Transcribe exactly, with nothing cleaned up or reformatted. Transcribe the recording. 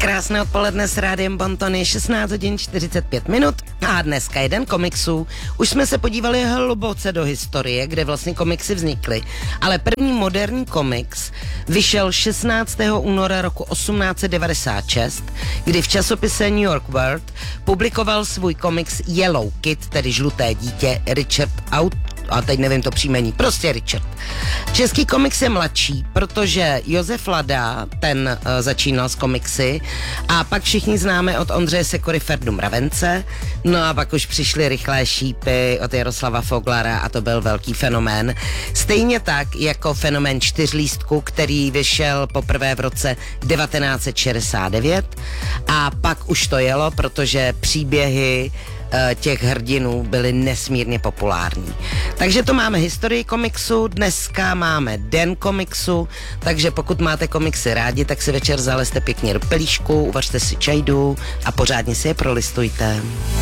Krásné odpoledne s Rádiem Bonton, je šestnáct hodin čtyřicet pět minut a dneska jeden komiksů. Už jsme se podívali hluboce do historie, kde vlastně komiksy vznikly, ale první moderní komiks vyšel šestnáctého února roku osmnáct set devadesát šest, kdy v časopise New York World publikoval svůj komiks Yellow Kid, tedy žluté dítě, Richard Out, a teď nevím to příjmení, prostě Richard. Český komiks je mladší, protože Josef Lada, ten uh, začínal s komiksy a pak všichni známe od Ondřeje Sekory Ferdu Mravence, no a pak už přišly Rychlé šípy od Jaroslava Foglara a to byl velký fenomén. Stejně tak jako fenomén čtyřlístku, který vyšel poprvé v roce devatenáct set šedesát devět a pak už to jelo, protože příběhy těch hrdinů byly nesmírně populární. Takže to máme historii komiksu, dneska máme den komiksu, takže pokud máte komiksy rádi, tak si večer zalezte pěkně do pelíšku, uvařte si čajdu a pořádně si je prolistujte.